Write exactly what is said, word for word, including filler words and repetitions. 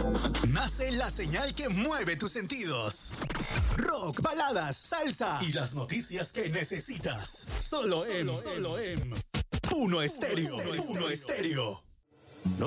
Nace la señal que mueve tus sentidos. Rock, baladas, salsa y las noticias que necesitas. Solo en, solo en Uno Estéreo. Uno Estéreo.